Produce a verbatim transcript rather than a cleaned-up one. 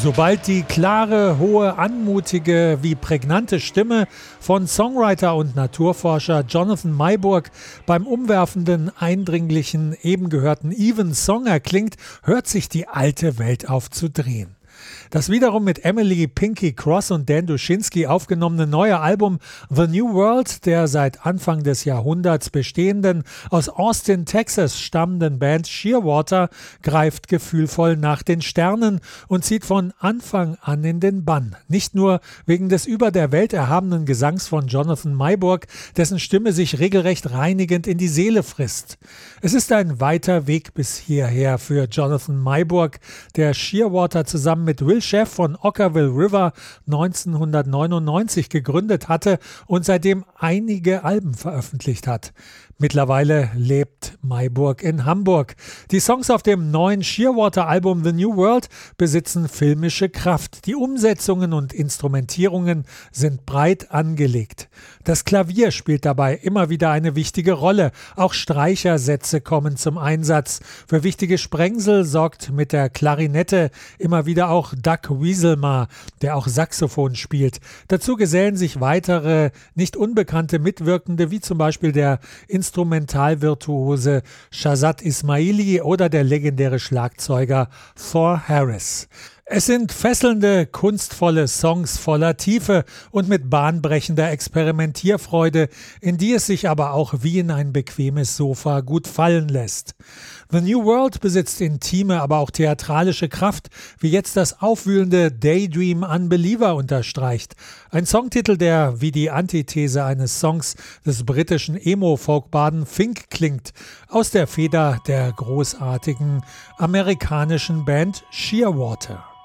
Sobald die klare, hohe, anmutige wie prägnante Stimme von Songwriter und Naturforscher Jonathan Maiburg beim umwerfenden, eindringlichen, eben gehörten Even Song erklingt, hört sich die alte Welt auf zu drehen. Das wiederum mit Emily Pinky Cross und Dan Duschinski aufgenommene neue Album The New World der seit Anfang des Jahrhunderts bestehenden, aus Austin, Texas stammenden Band Shearwater greift gefühlvoll nach den Sternen und zieht von Anfang an in den Bann. Nicht nur wegen des über der Welt erhabenen Gesangs von Jonathan Maiburg, dessen Stimme sich regelrecht reinigend in die Seele frisst. Es ist ein weiter Weg bis hierher für Jonathan Maiburg, der Shearwater zusammen mit Will Sheff von Okkervil River neunzehnhundertneunundneunzig gegründet hatte und seitdem einige Alben veröffentlicht hat. Mittlerweile lebt Maiburg in Hamburg. Die Songs auf dem neuen Shearwater-Album The New World besitzen filmische Kraft. Die Umsetzungen und Instrumentierungen sind breit angelegt. Das Klavier spielt dabei immer wieder eine wichtige Rolle. Auch Streichersätze kommen zum Einsatz. Für wichtige Sprengsel sorgt mit der Klarinette immer wieder auch Doug Wieselmar, der auch Saxophon spielt. Dazu gesellen sich weitere, nicht unbekannte Mitwirkende, wie zum Beispiel der Instrumentalvirtuose Shazad Ismaili oder der legendäre Schlagzeuger Thor Harris. Es sind fesselnde, kunstvolle Songs voller Tiefe und mit bahnbrechender Experimentierfreude, in die es sich aber auch wie in ein bequemes Sofa gut fallen lässt. The New World besitzt intime, aber auch theatralische Kraft, wie jetzt das aufwühlende Daydream Unbeliever unterstreicht. Ein Songtitel, der wie die Antithese eines Songs des britischen Emo-Folkbaden Fink klingt, aus der Feder der großartigen amerikanischen Band Shearwater.